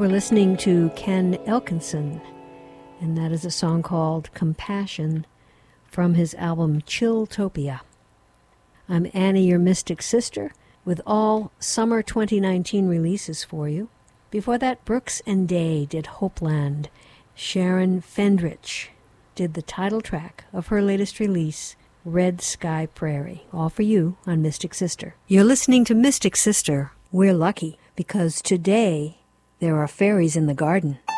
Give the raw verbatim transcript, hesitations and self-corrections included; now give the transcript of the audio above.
We're listening to Ken Elkinson, and that is a song called Compassion from his album Chilltopia. I'm Annie, your Mystic Sister, with all summer twenty nineteen releases for you. Before that, Brooks and Day did Hopeland. Sharon Fendrich did the title track of her latest release, Red Sky Prairie, all for you on Mystic Sister. You're listening to Mystic Sister. We're lucky because today there are fairies in the garden.